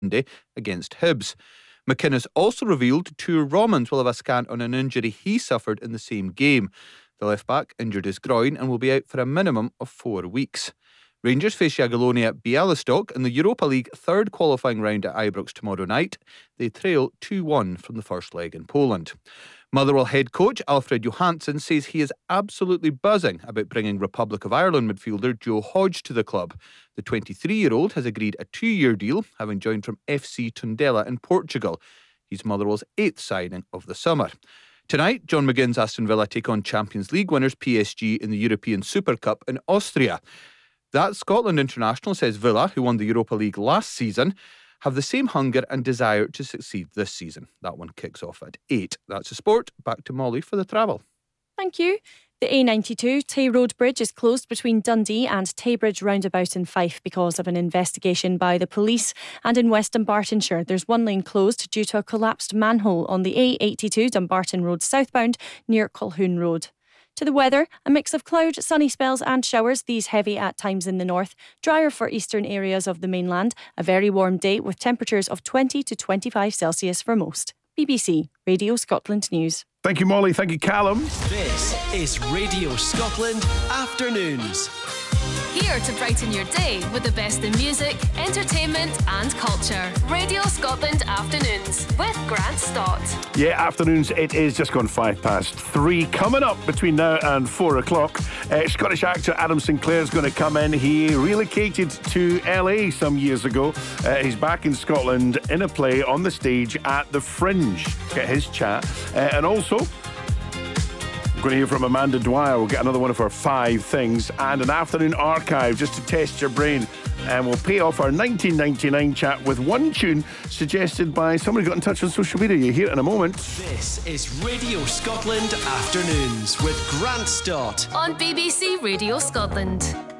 Monday against Hibs. McInnes also revealed Tour Romans will have a scan on an injury he suffered in the same game. The left-back injured his groin and will be out for a minimum of 4 weeks. Rangers face Jagiellonian at Bialystok in the Europa League third qualifying round at Ibrox tomorrow night. They trail 2-1 from the first leg in Poland. Motherwell head coach Alfred Johansson says he is absolutely buzzing about bringing Republic of Ireland midfielder Joe Hodge to the club. The 23-year-old has agreed a 2-year deal, having joined from FC Tondela in Portugal. He's Motherwell's 8th signing of the summer. Tonight, John McGinn's Aston Villa take on Champions League winners PSG in the European Super Cup in Austria. That Scotland international says Villa, who won the Europa League last season, have the same hunger and desire to succeed this season. That one kicks off at 8. That's the sport. Back to Molly for the travel. Thank you. The A92 Tay Road Bridge is closed between Dundee and Taybridge roundabout in Fife because of an investigation by the police. And in West Dunbartonshire, there's one lane closed due to a collapsed manhole on the A82 Dumbarton Road southbound near Colquhoun Road. To the weather, a mix of cloud, sunny spells and showers, these heavy at times in the north. Drier for eastern areas of the mainland. A very warm day with temperatures of 20 to 25 Celsius for most. BBC Radio Scotland News. Thank you, Molly. Thank you, Callum. This is Radio Scotland Afternoons. Here to brighten your day with the best in music, entertainment and culture. Radio Scotland Afternoons with Grant Stott. Yeah, afternoons, it is just gone 3:05. Coming up between now and 4 o'clock, Scottish actor Adam Sinclair is going to come in. He relocated to LA some years ago. He's back in Scotland in a play on the stage at the Fringe. Get his chat. And also, we're going to hear from Amanda Dwyer. We'll get another one of her 5 things and an afternoon archive just to test your brain. And we'll pay off our 1999 chat with one tune suggested by somebody who got in touch on social media. You'll hear it in a moment. This is Radio Scotland Afternoons with Grant Stott on BBC Radio Scotland.